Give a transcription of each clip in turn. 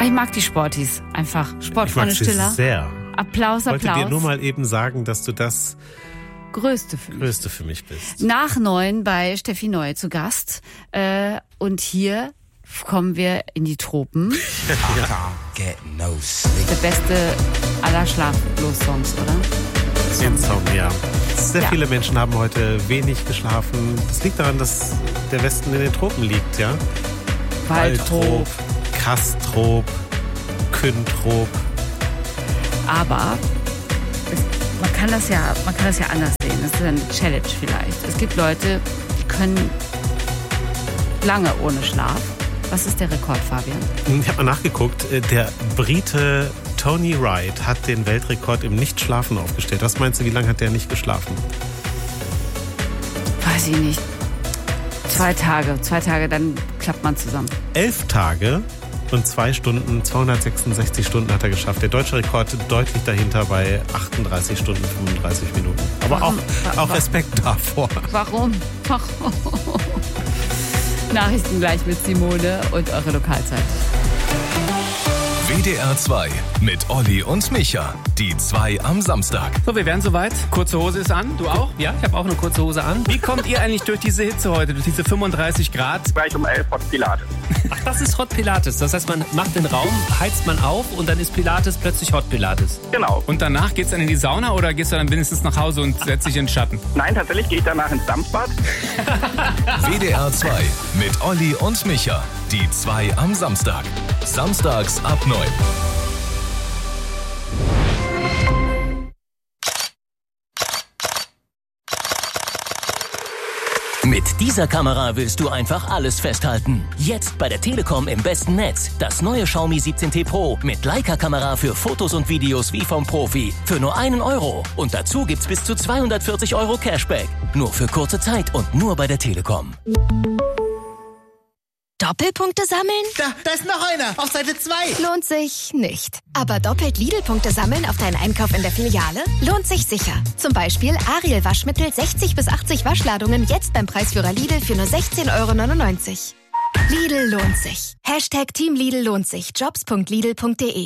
Ich mag die Sportis einfach. Sportfreunde Stiller. Sehr. Applaus. Ich wollte dir nur mal eben sagen, dass du das Größte für mich bist. Nach 9 bei Steffi Neu zu Gast. Und hier kommen wir in die Tropen. Der beste aller Schlaflos-Songs, oder? Den Song, ja. Sehr viele Menschen haben heute wenig geschlafen. Das liegt daran, dass der Westen in den Tropen liegt, ja? Waldtrop, Kastrop, Kyntrop. Aber man kann das ja anders sehen. Das ist eine Challenge vielleicht. Es gibt Leute, die können lange ohne Schlaf. Was ist der Rekord, Fabian? Ich habe mal nachgeguckt. Der Brite Tony Wright hat den Weltrekord im Nichtschlafen aufgestellt. Was meinst du, wie lange hat der nicht geschlafen? Weiß ich nicht. 2 Tage. 2 Tage, dann klappt man zusammen. 11 Tage und 2 Stunden, 266 Stunden hat er geschafft. Der deutsche Rekord deutlich dahinter bei 38 Stunden, 35 Minuten. Aber auch Respekt davor. Warum? Nachrichten gleich mit Simone und eure Lokalzeit. WDR 2 mit Olli und Micha. Die 2 am Samstag. So, wir wären soweit. Kurze Hose ist an. Du auch? Ja, ich habe auch eine kurze Hose an. Wie kommt ihr eigentlich durch diese Hitze heute, durch diese 35 Grad? Gleich um 11 Hot Pilates. Ach, das ist Hot Pilates. Das heißt, man macht den Raum, heizt man auf und dann ist Pilates plötzlich Hot Pilates. Genau. Und danach geht's dann in die Sauna oder gehst du dann wenigstens nach Hause und setzt dich in den Schatten? Nein, tatsächlich gehe ich danach ins Dampfbad. WDR 2 mit Olli und Micha. Die 2 am Samstag. Samstags ab 9. Mit dieser Kamera willst du einfach alles festhalten. Jetzt bei der Telekom im besten Netz. Das neue Xiaomi 17T Pro mit Leica-Kamera für Fotos und Videos wie vom Profi. Für nur €1. Und dazu gibt's bis zu 240 € Cashback. Nur für kurze Zeit und nur bei der Telekom. Doppelpunkte sammeln? Da ist noch einer, auf Seite 2. Lohnt sich nicht. Aber doppelt Lidl-Punkte sammeln auf deinen Einkauf in der Filiale? Lohnt sich sicher. Zum Beispiel Ariel Waschmittel 60 bis 80 Waschladungen jetzt beim Preisführer Lidl für nur 16,99 €. Lidl lohnt sich. Hashtag Team Lidl lohnt sich. Jobs.lidl.de.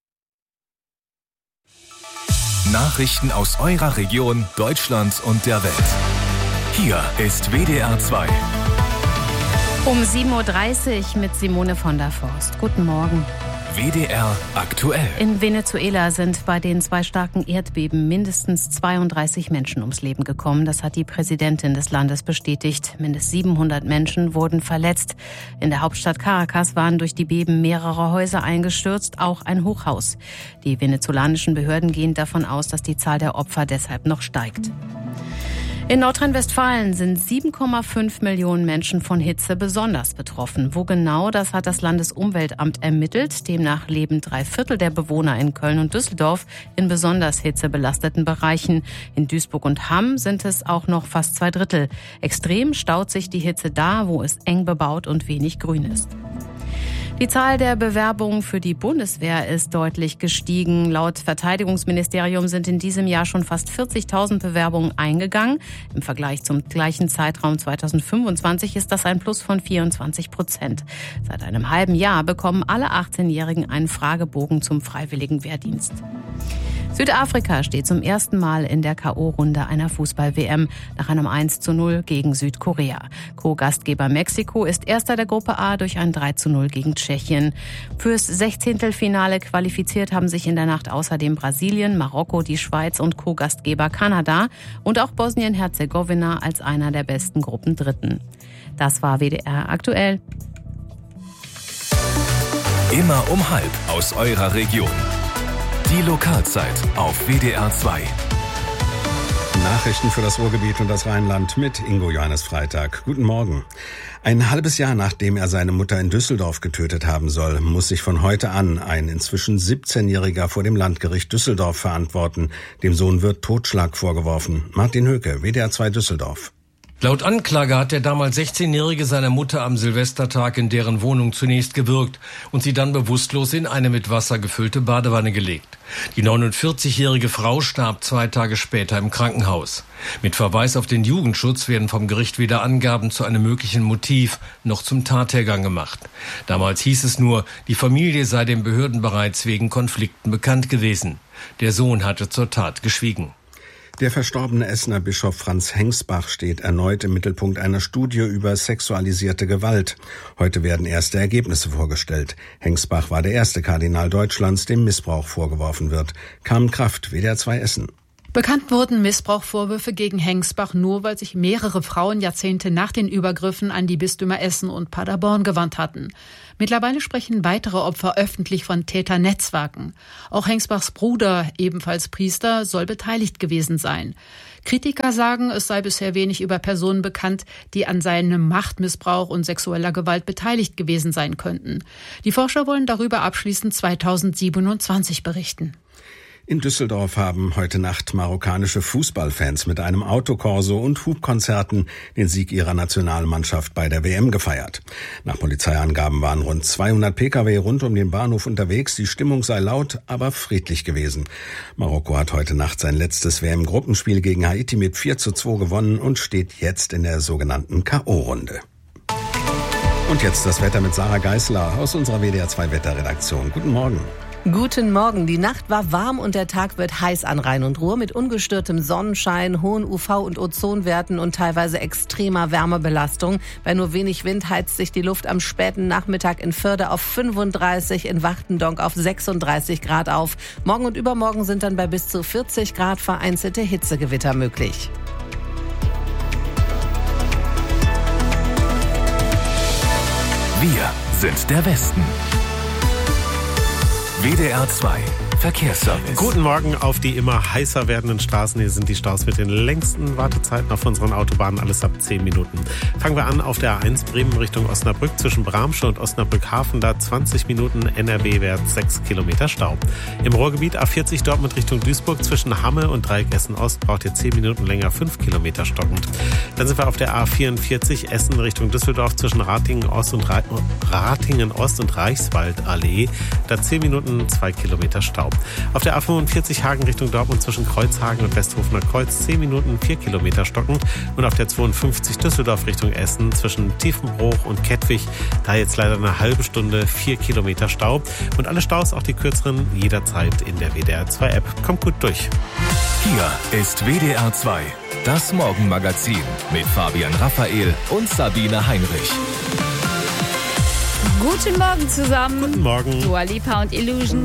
Nachrichten aus eurer Region, Deutschland und der Welt. Hier ist WDR 2. Um 7:30 Uhr mit Simone von der Forst. Guten Morgen. WDR aktuell. In Venezuela sind bei den 2 starken Erdbeben mindestens 32 Menschen ums Leben gekommen. Das hat die Präsidentin des Landes bestätigt. Mindestens 700 Menschen wurden verletzt. In der Hauptstadt Caracas waren durch die Beben mehrere Häuser eingestürzt, auch ein Hochhaus. Die venezolanischen Behörden gehen davon aus, dass die Zahl der Opfer deshalb noch steigt. In Nordrhein-Westfalen sind 7,5 Millionen Menschen von Hitze besonders betroffen. Wo genau, das hat das Landesumweltamt ermittelt. Demnach leben 3/4 der Bewohner in Köln und Düsseldorf in besonders hitzebelasteten Bereichen. In Duisburg und Hamm sind es auch noch fast 2/3. Extrem staut sich die Hitze da, wo es eng bebaut und wenig Grün ist. Die Zahl der Bewerbungen für die Bundeswehr ist deutlich gestiegen. Laut Verteidigungsministerium sind in diesem Jahr schon fast 40.000 Bewerbungen eingegangen. Im Vergleich zum gleichen Zeitraum 2025 ist das ein Plus von 24%. Seit einem halben Jahr bekommen alle 18-Jährigen einen Fragebogen zum freiwilligen Wehrdienst. Südafrika steht zum ersten Mal in der K.O.-Runde einer Fußball-WM nach einem 1:0 gegen Südkorea. Co-Gastgeber Mexiko ist erster der Gruppe A durch ein 3:0 gegen Tschechien. Fürs 16. qualifiziert haben sich in der Nacht außerdem Brasilien, Marokko, die Schweiz und Co-Gastgeber Kanada und auch Bosnien-Herzegowina als einer der besten Gruppendritten. Das war WDR aktuell. Immer um 12 aus eurer Region. Die Lokalzeit auf WDR 2. Nachrichten für das Ruhrgebiet und das Rheinland mit Ingo Johannes Freitag. Guten Morgen. Ein halbes Jahr nachdem er seine Mutter in Düsseldorf getötet haben soll, muss sich von heute an ein inzwischen 17-Jähriger vor dem Landgericht Düsseldorf verantworten. Dem Sohn wird Totschlag vorgeworfen. Martin Höke, WDR 2 Düsseldorf. Laut Anklage hat der damals 16-Jährige seiner Mutter am Silvestertag in deren Wohnung zunächst gewürgt und sie dann bewusstlos in eine mit Wasser gefüllte Badewanne gelegt. Die 49-jährige Frau starb 2 Tage später im Krankenhaus. Mit Verweis auf den Jugendschutz werden vom Gericht weder Angaben zu einem möglichen Motiv noch zum Tathergang gemacht. Damals hieß es nur, die Familie sei den Behörden bereits wegen Konflikten bekannt gewesen. Der Sohn hatte zur Tat geschwiegen. Der verstorbene Essener Bischof Franz Hengsbach steht erneut im Mittelpunkt einer Studie über sexualisierte Gewalt. Heute werden erste Ergebnisse vorgestellt. Hengsbach war der erste Kardinal Deutschlands, dem Missbrauch vorgeworfen wird. Carmen Kraft, WDR 2 Essen. Bekannt wurden Missbrauchvorwürfe gegen Hengsbach nur, weil sich mehrere Frauen Jahrzehnte nach den Übergriffen an die Bistümer Essen und Paderborn gewandt hatten. Mittlerweile sprechen weitere Opfer öffentlich von Täternetzwerken. Auch Hengsbachs Bruder, ebenfalls Priester, soll beteiligt gewesen sein. Kritiker sagen, es sei bisher wenig über Personen bekannt, die an seinem Machtmissbrauch und sexueller Gewalt beteiligt gewesen sein könnten. Die Forscher wollen darüber abschließend 2027 berichten. In Düsseldorf haben heute Nacht marokkanische Fußballfans mit einem Autokorso und Hubkonzerten den Sieg ihrer Nationalmannschaft bei der WM gefeiert. Nach Polizeiangaben waren rund 200 Pkw rund um den Bahnhof unterwegs. Die Stimmung sei laut, aber friedlich gewesen. Marokko hat heute Nacht sein letztes WM-Gruppenspiel gegen Haiti mit 4:2 gewonnen und steht jetzt in der sogenannten K.O.-Runde. Und jetzt das Wetter mit Sarah Geisler aus unserer WDR 2 Wetterredaktion. Guten Morgen. Guten Morgen. Die Nacht war warm und der Tag wird heiß an Rhein und Ruhr mit ungestörtem Sonnenschein, hohen UV- und Ozonwerten und teilweise extremer Wärmebelastung. Bei nur wenig Wind heizt sich die Luft am späten Nachmittag in Förde auf 35, in Wachtendonk auf 36 Grad auf. Morgen und übermorgen sind dann bei bis zu 40 Grad vereinzelte Hitzegewitter möglich. Wir sind der Westen. WDR 2 Verkehrsservice. Guten Morgen auf die immer heißer werdenden Straßen. Hier sind die Staus mit den längsten Wartezeiten auf unseren Autobahnen, alles ab 10 Minuten. Fangen wir an auf der A1 Bremen Richtung Osnabrück zwischen Bramsche und Osnabrück-Hafen. Da 20 Minuten NRW-wärts 6 Kilometer Stau. Im Ruhrgebiet A40 Dortmund Richtung Duisburg zwischen Hamme und Dreieck Essen-Ost braucht ihr 10 Minuten länger, 5 Kilometer stockend. Dann sind wir auf der A44 Essen Richtung Düsseldorf zwischen Ratingen-Ost und Reichswaldallee. Da 10 Minuten, 2 Kilometer Stau. Auf der A45 Hagen Richtung Dortmund zwischen Kreuzhagen und Westhofener Kreuz 10 Minuten, 4 Kilometer stockend. Und auf der 52 Düsseldorf Richtung Essen zwischen Tiefenbruch und Kettwig, da jetzt leider eine halbe Stunde, 4 Kilometer Stau. Und alle Staus, auch die kürzeren, jederzeit in der WDR 2 App. Kommt gut durch. Hier ist WDR 2, das Morgenmagazin mit Fabian Raphael und Sabine Heinrich. Guten Morgen zusammen. Guten Morgen. Dua Lipa und Illusion